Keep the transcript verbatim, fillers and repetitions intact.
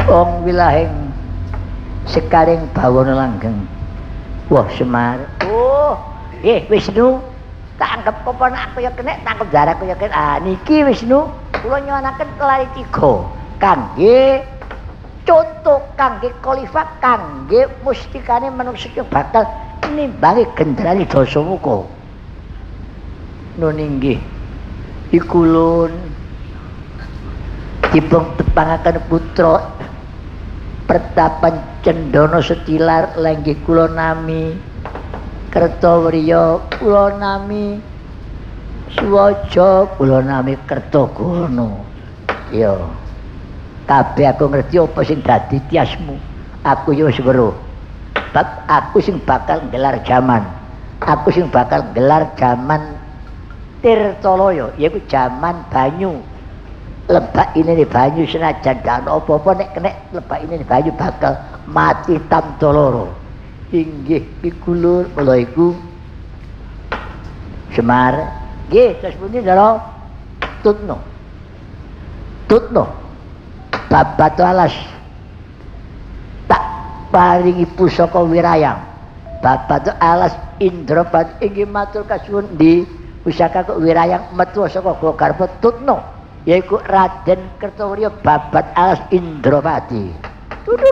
Wong wilahing sekaring bawana langgeng. Wah Semar. Oh, eh Wisnu, tak anggap apa nek aku ya kena, tak anggap jarakku ya kena. Ah niki Wisnu, kula nyuwunaken kelari tiga kangge contoh kangge khalifah kangge mustikane manungsa bakal nimbangi gendrani Dasamuka. Nun inggih. Iku lun dipun tepangaken putra Pertapan Cendana Setilar lenggih kula nami Kertawriya, kula nami Suwaja, kula nami Kertagana. Ya. Kabeh aku ngerti apa sing dadi tiasmu. Aku ya wis weruh. Bab aku sing bakal gelar jaman. Aku sing bakal gelar jaman Tirtaloya, yaiku jaman banyu. Lebak ini nih banyu senajan gak ana apa-apa nek kena lebak ini nih banyu bakal mati tamtoloro. Inggih iku lur kula iku Semar. Nggih, terus pundi Ndara? Tutno. Tutno. Babat alas. Tak paringi pusaka wirayang. Babat alas Indrapati inggih matur kasuwun di pusaka kok wirayang metu saka Garpa Tutno. Yaiku Raden Kertawirya babat alas Indrapati.